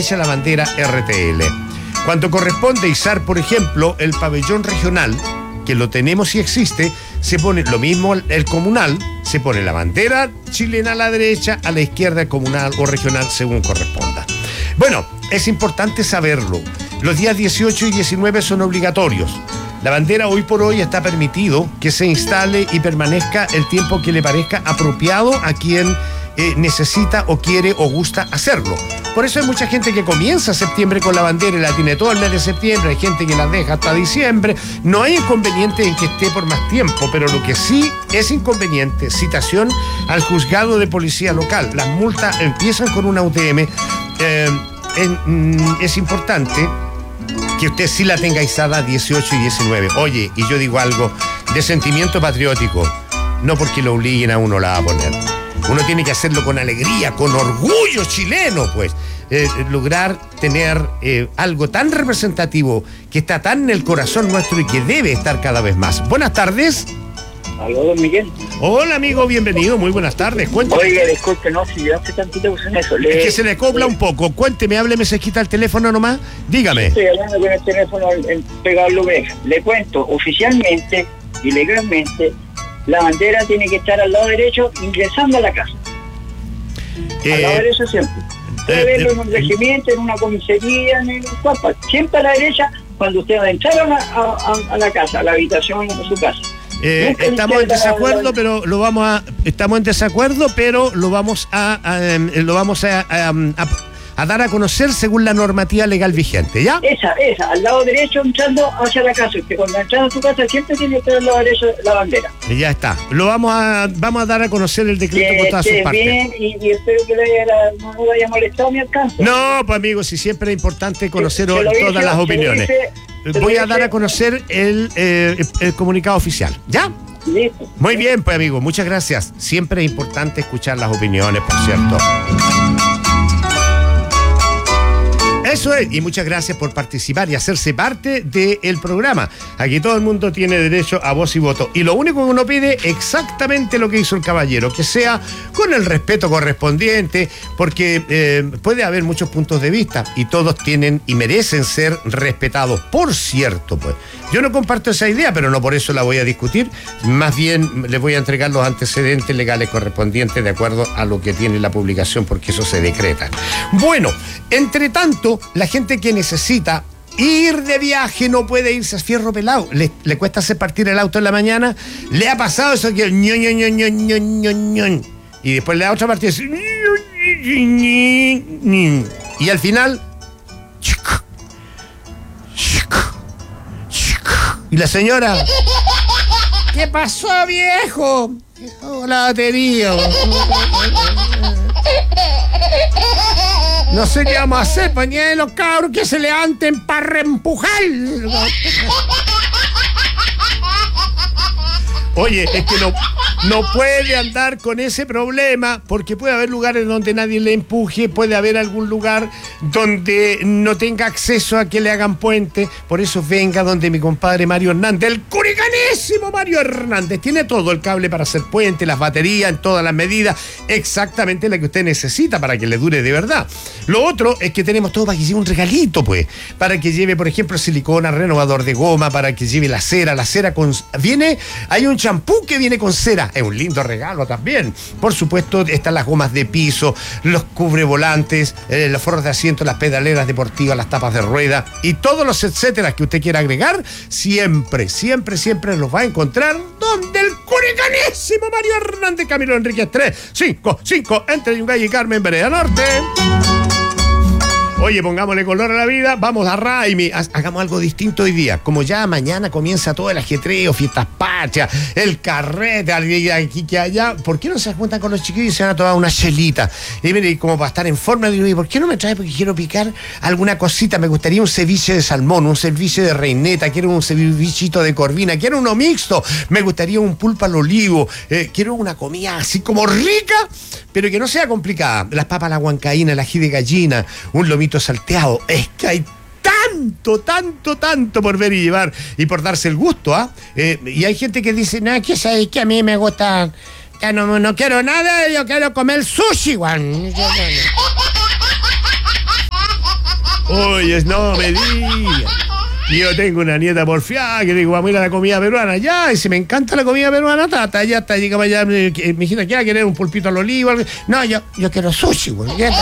la bandera RTL. Cuando corresponde izar, por ejemplo, el pabellón regional, que lo tenemos y existe, se pone lo mismo el comunal, se pone la bandera chilena a la derecha, a la izquierda el comunal o regional, según corresponda. Bueno, es importante saberlo. Los días 18 y 19 son obligatorios. La bandera hoy por hoy está permitido que se instale y permanezca el tiempo que le parezca apropiado a quien necesita o quiere o gusta hacerlo. Por eso hay mucha gente que comienza septiembre con la bandera y la tiene todo el mes de septiembre. Hay gente que la deja hasta diciembre. No hay inconveniente en que esté por más tiempo, pero lo que sí es inconveniente, citación al juzgado de policía local. Las multas empiezan con una UTM. Es importante que usted sí la tenga izada 18 y 19. Oye, y yo digo algo de sentimiento patriótico, no porque lo obliguen a uno la va a poner. Uno tiene que hacerlo con alegría, con orgullo chileno, pues. Lograr tener algo tan representativo que está tan en el corazón nuestro y que debe estar cada vez más. Buenas tardes. Aló, don Miguel. Hola, amigo, bienvenido, muy buenas tardes. Cuéntame. Oiga, disculpe, no, si yo hace tantito uso en eso. Es que se le copla un poco. Cuénteme, hábleme, se quita el teléfono nomás. Dígame. Estoy hablando con el teléfono pegado al oveja. Le cuento, oficialmente y legalmente, la bandera tiene que estar al lado derecho ingresando a la casa. Al lado derecho siempre. Puede verlo en un regimiento, en una comisaría, en un cuarto. Siempre a la derecha cuando usted va a entrar a la casa, a la habitación de su casa. Estamos en desacuerdo, pero lo vamos a. Estamos en desacuerdo, pero lo vamos a dar a conocer según la normativa legal vigente, ¿ya? Esa, al lado derecho entrando hacia la casa. Usted cuando entra a su casa siempre tiene que estar al lado derecho la bandera. Ya está. Lo vamos a dar a conocer el decreto por todas sus partes. Bien, y espero que no lo haya molestado mi alcance. No, pues amigo, si siempre es importante conocer todas las opiniones. Voy a dar a conocer el comunicado oficial, ¿ya? Listo. Muy bien, pues amigo, muchas gracias. Siempre es importante escuchar las opiniones, por cierto. Eso es, y muchas gracias por participar y hacerse parte del programa. Aquí todo el mundo tiene derecho a voz y voto. Y lo único que uno pide, exactamente lo que hizo el caballero, que sea con el respeto correspondiente, porque puede haber muchos puntos de vista y todos tienen y merecen ser respetados. Por cierto, pues, yo no comparto esa idea, pero no por eso la voy a discutir. Más bien les voy a entregar los antecedentes legales correspondientes de acuerdo a lo que tiene la publicación, porque eso se decreta. Bueno, entre tanto, la gente que necesita ir de viaje no puede irse a fierro pelado. Le cuesta hacer partir el auto en la mañana. Le ha pasado eso que y después le da otra partida y al final y la señora, ¿qué pasó, viejo? La batería. No sé qué vamos a hacer, pañé los cabros que se levanten para reempujar. Oye, es que no puede andar con ese problema, porque puede haber lugares donde nadie le empuje, puede haber algún lugar donde no tenga acceso a que le hagan puente. Por eso venga donde mi compadre Mario Hernández, el curicanésimo Mario Hernández. Tiene todo el cable para hacer puente, las baterías en todas las medidas, exactamente la que usted necesita para que le dure de verdad. Lo otro es que tenemos todo para que lleve un regalito, pues, para que lleve, por ejemplo, silicona, renovador de goma, para que lleve la cera con... Hay un champú que viene con cera, es un lindo regalo también. Por supuesto, están las gomas de piso, los cubrevolantes, los forros de asiento, las pedaleras deportivas, las tapas de rueda y todos los etcétera que usted quiera agregar, siempre los va a encontrar donde el curicanésimo Mario Hernández, Camilo Enríquez 355, entre Yungay y Carmen, Vereda Norte. Oye, pongámosle color a la vida, vamos a Raimi, hagamos algo distinto hoy día. Como ya mañana comienza todo el ajetreo, fiestas patrias, el carrete, aquí que allá, ¿por qué no se juntan con los chiquillos y se van a tomar una chelita? Y mire, como para estar en forma, digo, ¿por qué no me trae? Porque quiero picar alguna cosita, me gustaría un ceviche de salmón, un ceviche de reineta, quiero un cevichito de corvina, quiero uno mixto, me gustaría un pulpo al olivo, quiero una comida así como rica, pero que no sea complicada. Las papas a la huancaína, el ají de gallina, un lomito salteado. Es que hay tanto por ver y llevar y por darse el gusto, ¿ah? Y hay gente que dice, no, que sabes que a mí me gusta, ya no quiero nada, yo quiero comer sushi, Juan. Oye, no me digas. Yo tengo una nieta porfiada que digo, vamos a ir a la comida peruana. Ya, y si me encanta la comida peruana, tata, ya está, llega allá, mi hijita, ¿qué va a querer? ¿Un pulpito al olivo? No, yo quiero sushi, güey. Ya.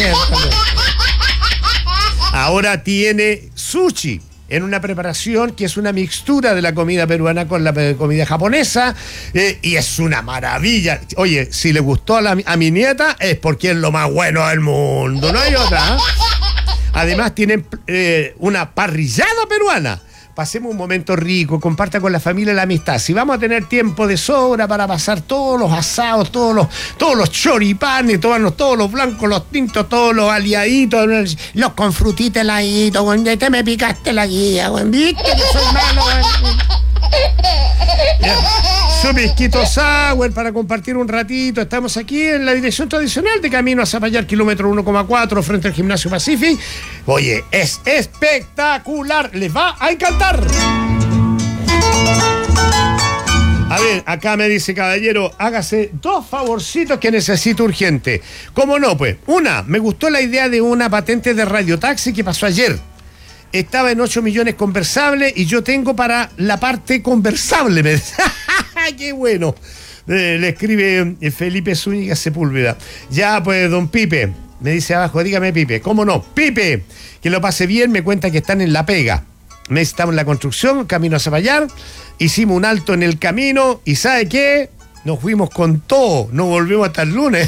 Ahora tiene sushi en una preparación que es una mixtura de la comida peruana con la comida japonesa, y es una maravilla. Oye, si le gustó a mi nieta es porque es lo más bueno del mundo, no hay otra, ¿eh? Además tienen una parrillada peruana. Pasemos un momento rico, comparta con la familia la amistad. Si vamos a tener tiempo de sobra para pasar todos los asados, todos los choripanes, todos los blancos, los tintos, todos los aliaditos, los con frutita heladito, te me picaste la guía, viste que soy malo. Su pisquito sour para compartir un ratito. Estamos aquí en la dirección tradicional de camino a Zapallar, kilómetro 1,4, frente al Gimnasio Pacific. Oye, es espectacular, les va a encantar. A ver, acá me dice, caballero, hágase 2 favorcitos que necesito urgente. ¿Cómo no? Pues, me gustó la idea de una patente de radiotaxi que pasó ayer. Estaba en 8 millones conversable y yo tengo para la parte conversable. Me dice. ¡Qué bueno! Le escribe Felipe Zúñiga Sepúlveda. Ya, pues, don Pipe, me dice abajo, dígame, Pipe. ¿Cómo no? Pipe, que lo pase bien, me cuenta que están en La Pega. Estamos en la construcción, camino a Zapallar. Hicimos un alto en el camino y ¿sabe qué? Nos fuimos con todo, nos volvimos hasta el lunes.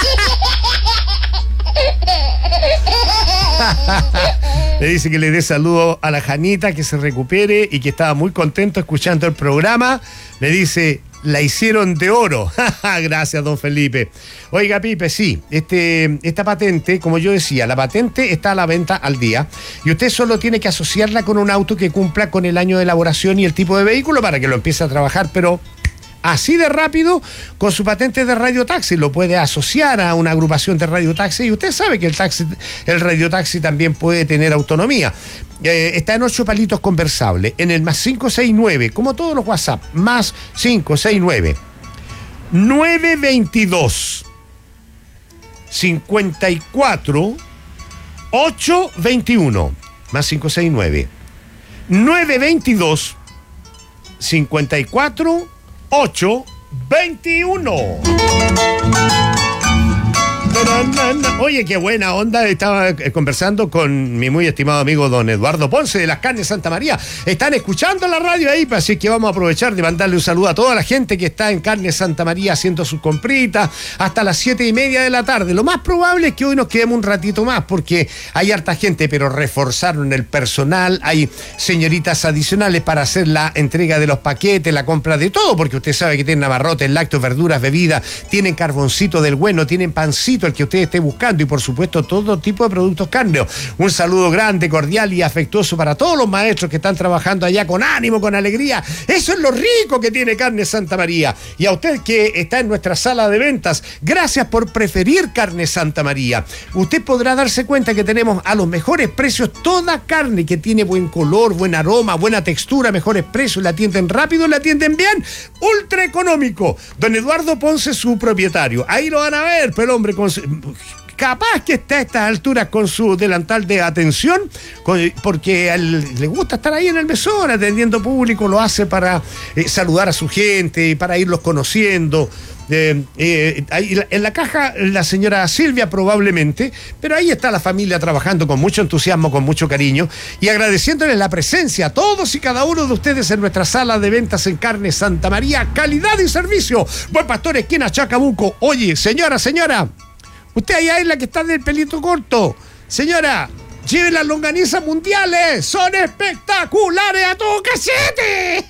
Le dice que le dé saludo a la Janita, que se recupere y que estaba muy contento escuchando el programa. Le dice, la hicieron de oro. Gracias, don Felipe. Oiga, Pipe, sí, esta patente, como yo decía, la patente está a la venta al día y usted solo tiene que asociarla con un auto que cumpla con el año de elaboración y el tipo de vehículo para que lo empiece a trabajar, pero así de rápido, con su patente de radiotaxi. Lo puede asociar a una agrupación de radiotaxi y usted sabe que el radiotaxi también puede tener autonomía. Está en 8 palitos conversables, en el más 569, como todos los WhatsApp, más 569 922 54 821, más 569 922 54 821. Oye, qué buena onda. Estaba conversando con mi muy estimado amigo don Eduardo Ponce de las Carnes Santa María. Están escuchando la radio ahí, así que vamos a aprovechar de mandarle un saludo a toda la gente que está en Carnes Santa María haciendo sus compritas hasta las 7:30 de la tarde. Lo más probable es que hoy nos quedemos un ratito más porque hay harta gente, pero reforzaron el personal, hay señoritas adicionales para hacer la entrega de los paquetes, la compra de todo, porque usted sabe que tienen abarrotes, lácteos, verduras, bebidas, tienen carboncito del bueno, tienen pancito, el que usted esté buscando, y por supuesto todo tipo de productos cárneos. Un saludo grande, cordial y afectuoso para todos los maestros que están trabajando allá con ánimo, con alegría. Eso es lo rico que tiene Carne Santa María. Y a usted que está en nuestra sala de ventas, gracias por preferir Carne Santa María. Usted podrá darse cuenta que tenemos a los mejores precios toda carne que tiene buen color, buen aroma, buena textura, mejores precios, la atienden rápido, la atienden bien, ultra económico. Don Eduardo Ponce, su propietario. Ahí lo van a ver, pero el hombre capaz que está a estas alturas con su delantal de atención, porque a él le gusta estar ahí en el mesón atendiendo público, lo hace para saludar a su gente, para irlos conociendo. Ahí en la caja la señora Silvia probablemente, pero ahí está la familia trabajando con mucho entusiasmo, con mucho cariño y agradeciéndoles la presencia a todos y cada uno de ustedes en nuestra sala de ventas en Carne Santa María. Calidad y servicio. Buen Pastor, esquina Chacabuco. Oye, señora, usted allá es la que está del pelito corto. Señora, lleve las longanizas mundiales. Son espectaculares a todo casete.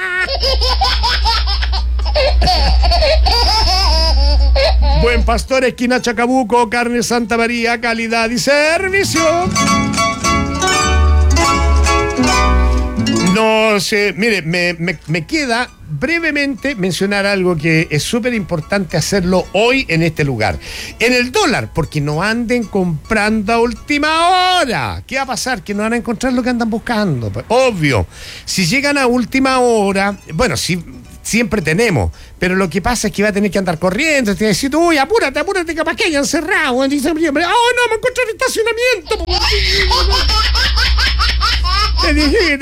Buen Pastor, esquina Chacabuco, Carne Santa María, calidad y servicio. No sé, mire, me queda brevemente mencionar algo que es súper importante hacerlo hoy en este lugar. En el dólar, porque no anden comprando a última hora. ¿Qué va a pasar? Que no van a encontrar lo que andan buscando. Pues, obvio, si llegan a última hora, bueno, sí, siempre tenemos, pero lo que pasa es que va a tener que andar corriendo, te decir, uy, apúrate, capaz que hayan cerrado. Y dice, oh, no, me encuentro en estacionamiento.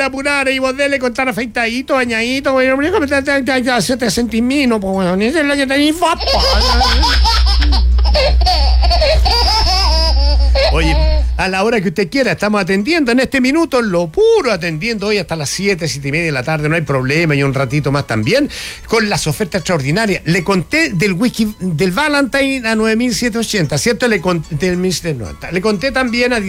apurar y vos dele contar afeitadito, bañadito, bueno, ya te sentís mino, pues bueno, ni es lo que tenéis vos, Oye, a la hora que usted quiera, estamos atendiendo en este minuto, lo puro atendiendo hoy hasta las 7:30 de la tarde, no hay problema, y un ratito más también, con las ofertas extraordinarias. Le conté del whisky del Valentine a 9.780, ¿cierto? Le conté del 1.790. Le conté también a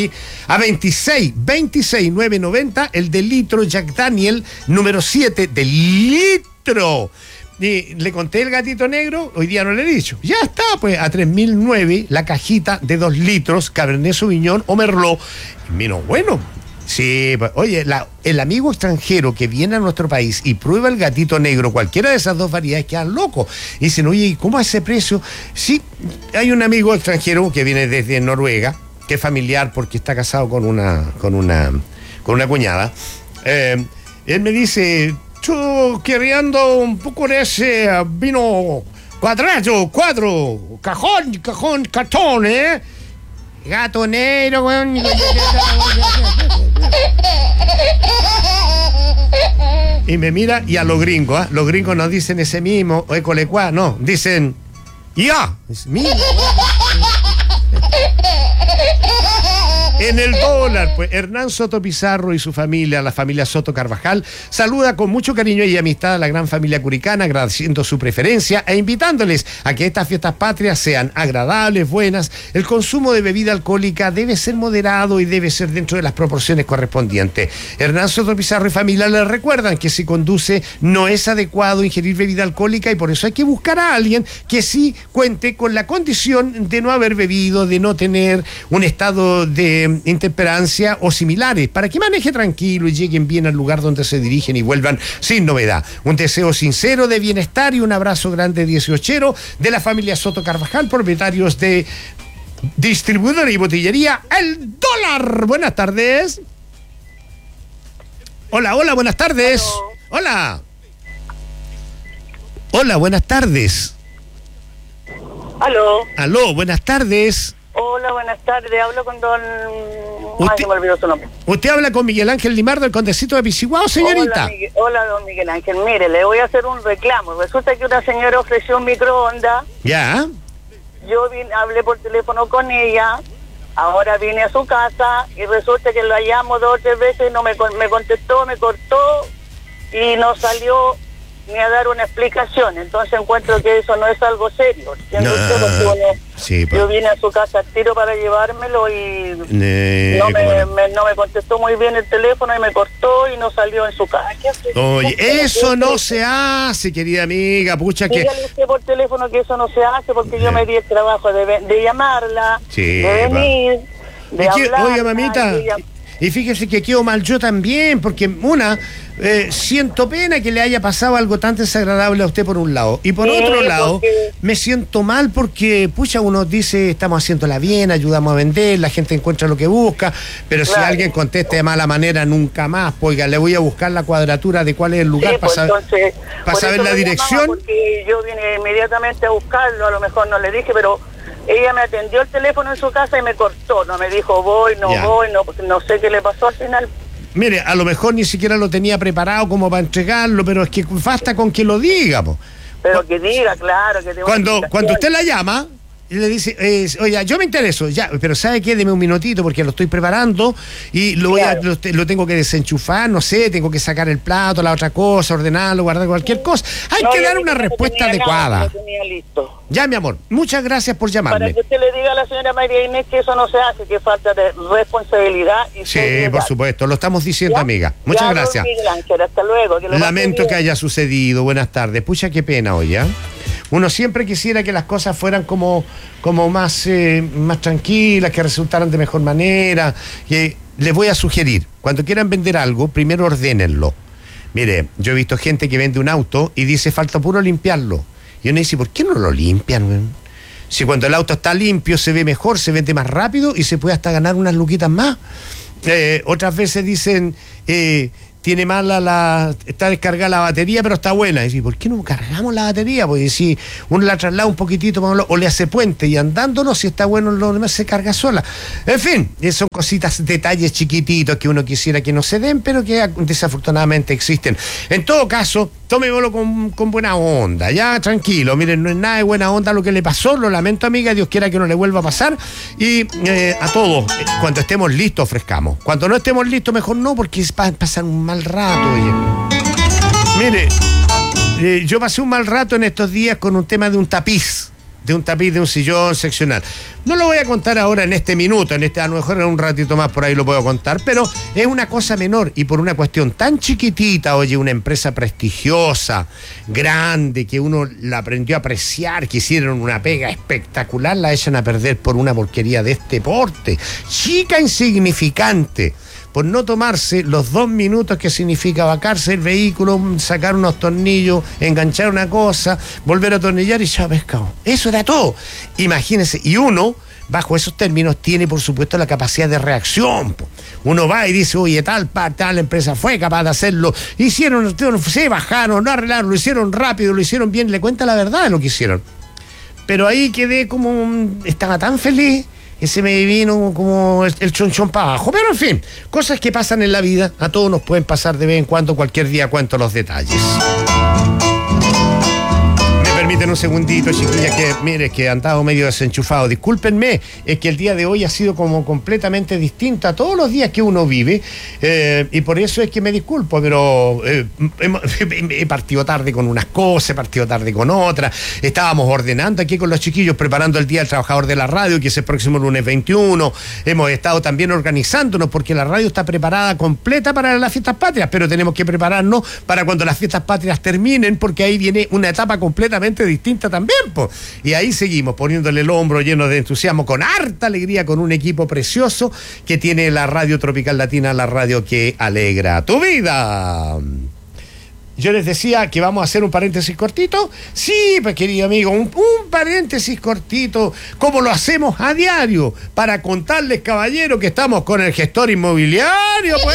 26.990, el de litro Jack Daniel, número 7, de litro. Y le conté el gatito negro, hoy día no le he dicho. Ya está, pues a 3.009 la cajita de 2 litros, Cabernet Sauvignon o Merlot. Vino bueno. Sí, pues, oye, el amigo extranjero que viene a nuestro país y prueba el gatito negro, cualquiera de esas dos variedades, quedan locos. Y dicen, oye, ¿cómo es ese precio? Sí, hay un amigo extranjero que viene desde Noruega, que es familiar porque está casado con una cuñada. Él me dice, yo queriendo un poco de ese vino cuatro, cartón, gato negro, weón. Y me mira, y a los gringos no dicen ese mismo, o ecolecuá, no, dicen, ya, es mío. En el dólar, pues Hernán Soto Pizarro y su familia, la familia Soto Carvajal, saluda con mucho cariño y amistad a la gran familia curicana, agradeciendo su preferencia e invitándoles a que estas fiestas patrias sean agradables, buenas. El consumo de bebida alcohólica debe ser moderado y debe ser dentro de las proporciones correspondientes. Hernán Soto Pizarro y familia les recuerdan que si conduce no es adecuado ingerir bebida alcohólica y por eso hay que buscar a alguien que sí cuente con la condición de no haber bebido, de no tener un estado de intemperancia o similares, para que maneje tranquilo y lleguen bien al lugar donde se dirigen y vuelvan sin novedad. Un deseo sincero de bienestar y un abrazo grande 18ero de la familia Soto Carvajal, propietarios de distribuidora y botillería El Dólar. Buenas tardes. Hola, buenas tardes. Hola, buenas tardes. Aló, buenas tardes. Hola, buenas tardes. Hablo con don... Usted, se me olvidó su nombre. Usted habla con Miguel Ángel Limardo, el condecito de Pisiguao, señorita. Hola, don Miguel Ángel. Mire, le voy a hacer un reclamo. Resulta que una señora ofreció un microondas. Ya. Yo hablé por teléfono con ella. Ahora vine a su casa y resulta que la llamo 2 o 3 veces y no me contestó, me cortó y no salió ni a dar una explicación. Entonces encuentro que eso no es algo serio. Yo vine a su casa al tiro para llevármelo y no me contestó muy bien el teléfono y me cortó y no salió en su casa. Oye, eso no se hace, querida amiga, pucha que... Dígale usted por teléfono que eso no se hace porque yo me di el trabajo de llamarla, de venir, de hablar. Oiga, mamita... Y fíjese que quedo mal yo también, porque siento pena que le haya pasado algo tan desagradable a usted por un lado. Y por otro lado, me siento mal porque, pucha, uno dice, estamos haciéndola bien, ayudamos a vender, la gente encuentra lo que busca, pero si alguien contesta de mala manera, nunca más. Oiga, le voy a buscar la cuadratura de cuál es el lugar para saber la dirección. Porque yo vine inmediatamente a buscarlo, a lo mejor no le dije, pero... Ella me atendió el teléfono en su casa y me cortó, no me dijo voy, no sé qué le pasó al final. Mire, a lo mejor ni siquiera lo tenía preparado como para entregarlo, pero es que basta con que lo diga, po. Pero que diga, claro. Que cuando usted la llama y le dice, oye, yo me intereso, ya, pero ¿sabe qué? Deme un minutito porque lo estoy preparando y lo tengo que desenchufar, no sé, tengo que sacar el plato, la otra cosa, ordenarlo, guardar cualquier cosa. Hay que dar una respuesta adecuada. Lo tenía listo. Ya, mi amor, muchas gracias por llamarme. Para que usted le diga a la señora María Inés que eso no se hace, que falta de responsabilidad. Y sí, por supuesto, lo estamos diciendo, amiga. Muchas gracias. Hasta luego. Lamento que haya sucedido. Buenas tardes. Pucha, qué pena hoy, ¿eh? Uno siempre quisiera que las cosas fueran como más tranquilas, que resultaran de mejor manera. Les voy a sugerir, cuando quieran vender algo, primero ordénenlo. Mire, yo he visto gente que vende un auto y dice, falta puro limpiarlo. Y uno dice, ¿por qué no lo limpian, güey? Si cuando el auto está limpio se ve mejor, se vende más rápido y se puede hasta ganar unas luquitas más. Otras veces dicen, tiene mala está descargada la batería, pero está buena. Y dice, ¿por qué no cargamos la batería? Porque si uno la traslada un poquitito o le hace puente y andándonos, si está bueno, lo demás se carga sola. En fin, son cositas, detalles chiquititos que uno quisiera que no se den, pero que desafortunadamente existen. En todo caso, tomémoslo con buena onda, ya, tranquilo. Miren, no es nada de buena onda lo que le pasó, lo lamento, amiga, Dios quiera que no le vuelva a pasar. Y a todos, cuando estemos listos, ofrezcamos. Cuando no estemos listos, mejor no, porque pasan un mal rato, oye. Mire, yo pasé un mal rato en estos días con un tema de un tapiz, de un sillón seccional. No lo voy a contar ahora en este minuto, a lo mejor en un ratito más por ahí lo puedo contar, pero es una cosa menor y por una cuestión tan chiquitita, oye, una empresa prestigiosa, grande, que uno la aprendió a apreciar, que hicieron una pega espectacular, la echan a perder por una porquería de este porte, chica, insignificante, por no tomarse los 2 minutos que significa vacarse el vehículo, sacar unos tornillos, enganchar una cosa, volver a atornillar y ya pescado. Eso era todo. Imagínense, y uno, bajo esos términos, tiene por supuesto la capacidad de reacción. Uno va y dice, oye, tal empresa fue capaz de hacerlo, se bajaron, no arreglaron, lo hicieron rápido, lo hicieron bien, le cuenta la verdad de lo que hicieron. Pero ahí quedé estaba tan feliz, que se me vino como el chonchón para abajo. Pero en fin, cosas que pasan en la vida, a todos nos pueden pasar de vez en cuando, cualquier día cuento los detalles. Permiten un segundito, chiquillas, que mire, que han estado medio desenchufado. Discúlpenme, es que el día de hoy ha sido como completamente distinto a todos los días que uno vive, y por eso es que me disculpo, pero he partido tarde con unas cosas, he partido tarde con otras. Estábamos ordenando aquí con los chiquillos, preparando el Día del Trabajador de la Radio, que es el próximo lunes 21. Hemos estado también organizándonos, porque la radio está preparada completa para las fiestas patrias, pero tenemos que prepararnos para cuando las fiestas patrias terminen, porque ahí viene una etapa completamente distinta también, po. Y ahí seguimos poniéndole el hombro lleno de entusiasmo, con harta alegría, con un equipo precioso que tiene la Radio Tropical Latina, la radio que alegra tu vida. Yo les decía que vamos a hacer un paréntesis cortito. Sí, pues querido amigo, un paréntesis cortito, como lo hacemos a diario, para contarles, caballero, que estamos con el gestor inmobiliario, pues.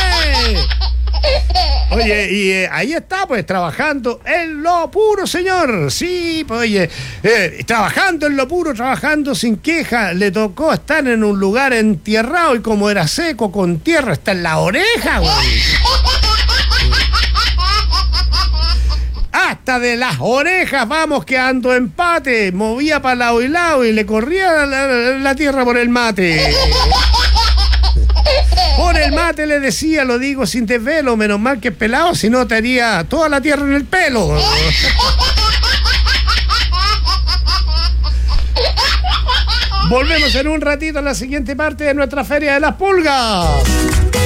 Oye, y ahí está, pues, trabajando en lo puro, señor. Sí, pues, oye, trabajando en lo puro, trabajando sin queja. Le tocó estar en un lugar entierrado y como era seco, con tierra, está en la oreja, güey. Hasta de las orejas vamos quedando empate. Movía para lado y le corría la tierra por el mate. Por el mate le decía, lo digo sin desvelo, menos mal que es pelado, si no te haría toda la tierra en el pelo. Volvemos en un ratito a la siguiente parte de nuestra Feria de las Pulgas.